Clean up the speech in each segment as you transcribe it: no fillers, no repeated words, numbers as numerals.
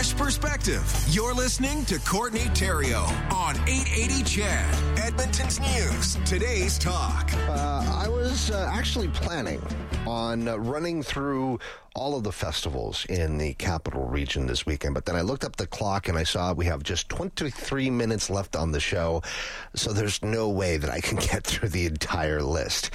fresh perspective. You're listening to Courtney Theriault on 880 CHED, Edmonton's News. Today's talk. I was actually planning on running through all of the festivals in the capital region this weekend, but then I looked up the clock and I saw we have just 23 minutes left on the show, so there's no way that I can get through the entire list.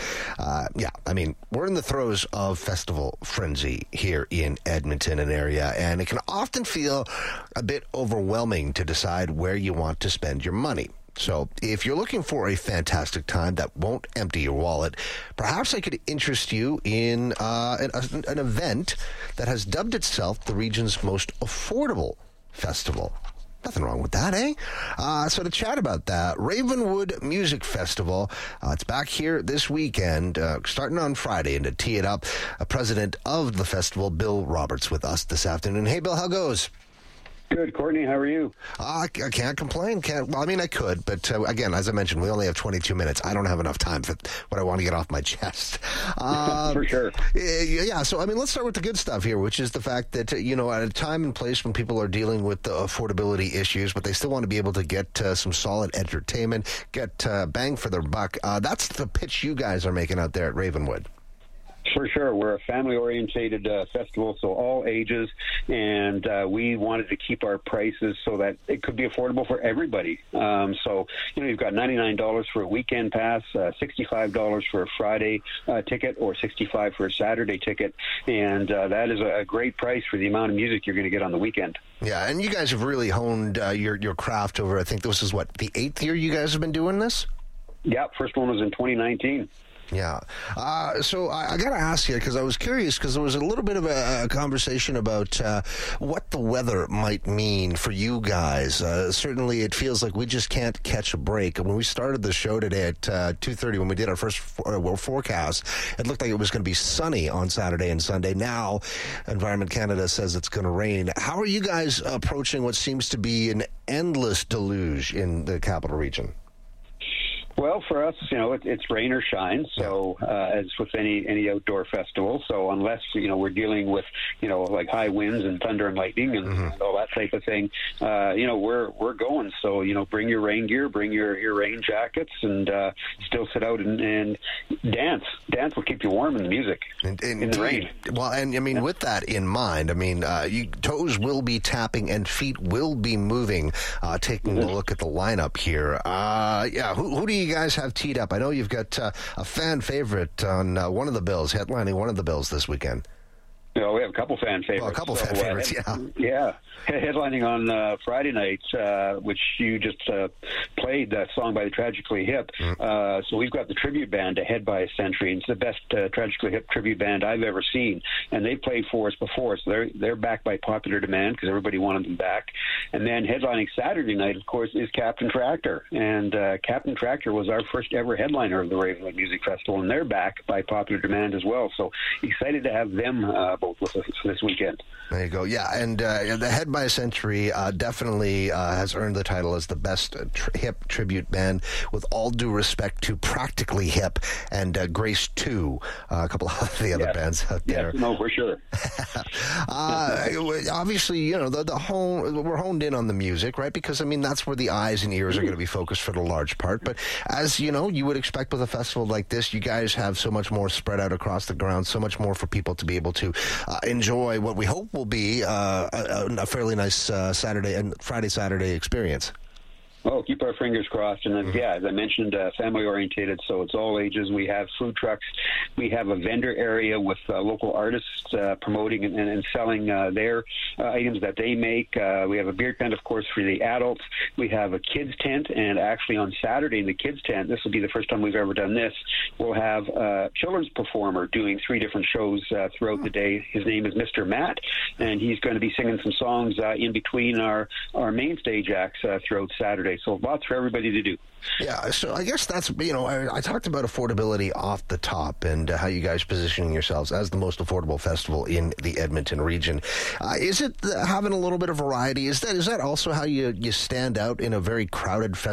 We're in the throes of festival frenzy here in Edmonton and area, and it can often feel a bit overwhelming to decide where you want to spend your money. So if you're looking for a fantastic time that won't empty your wallet, perhaps I could interest you in an event that has dubbed itself the region's most affordable festival. Nothing wrong with that, eh? So to chat about that, Ravenwood Music Festival, it's back here this weekend, starting on Friday. And to tee it up, president of the festival, Bill Roberts, with us this afternoon. Hey, Bill, how goes? Good, Courtney. How are you? I can't complain. I could, but again, as I mentioned, we only have 22 minutes. I don't have enough time for what I want to get off my chest. For sure. Yeah, so, let's start with the good stuff here, which is the fact that, at a time and place when people are dealing with the affordability issues, but they still want to be able to get some solid entertainment, get bang for their buck. That's the pitch you guys are making out there at Ravenwood. For sure. We're a family-orientated festival, so all ages, and we wanted to keep our prices so that it could be affordable for everybody. You've got $99 for a weekend pass, $65 for a Friday ticket, or $65 for a Saturday ticket, and that is a great price for the amount of music you're going to get on the weekend. Yeah, and you guys have really honed your craft over, I think this is, the 8th year you guys have been doing this? Yeah, first one was in 2019. Yeah. So I got to ask you, because I was curious, because there was a little bit of a conversation about what the weather might mean for you guys. Certainly it feels like we just can't catch a break. When we started the show today at 2:30, when we did our first forecast, it looked like it was going to be sunny on Saturday and Sunday. Now, Environment Canada says it's going to rain. How are you guys approaching what seems to be an endless deluge in the capital region? Well, for us, it's rain or shine. So, as with any outdoor festival, so unless we're dealing with like high winds and thunder and lightning and all that type of thing, we're going. So bring your rain gear, bring your rain jackets, and still sit out and dance. Dance will keep you warm in the music in the rain. Well, and with that in mind, toes will be tapping and feet will be moving. Taking a look at the lineup here, who do you guys have teed up? I know you've got a fan favorite on one of the bills, headlining one of the bills this weekend. We have a couple fan favorites. Well, a couple fan favorites, yeah. Headlining on Friday night, which you just played that song by the Tragically Hip. So we've got the tribute band, Ahead by a Century. It's the best Tragically Hip tribute band I've ever seen. And they played for us before, so they're back by popular demand because everybody wanted them back. And then headlining Saturday night, of course, is Captain Tractor. And Captain Tractor was our first ever headliner of the Ravenwood Music Festival, and they're back by popular demand as well. So excited to have them both with us this weekend. There you go. Yeah, and the Head by a Century definitely has earned the title as the best hip tribute band, with all due respect to Practically Hip and Grace 2, a couple of the other bands out there. Yes, no, for sure. Obviously, we're honed in on the music, right? Because, that's where the eyes and ears are going to be focused for the large part. But as you would expect with a festival like this, you guys have so much more spread out across the ground, so much more for people to be able to enjoy what we hope will be a fairly nice Saturday and Friday-Saturday experience. Oh, keep our fingers crossed. And as I mentioned, family-orientated, so it's all ages. We have food trucks. We have a vendor area with local artists promoting and selling their items that they make. We have a beer tent, of course, for the adults. We have a kids tent, and actually on Saturday in the kids tent, this will be the first time we've ever done this, we'll have a children's performer doing 3 different shows throughout the day. His name is Mr. Matt, and he's going to be singing some songs in between our main stage acts throughout Saturday. So lots for everybody to do. Yeah, so I guess that's, I talked about affordability off the top and how you guys positioning yourselves as the most affordable festival in the Edmonton region. Is it having a little bit of variety? Is that also how you stand out in a very crowded festival?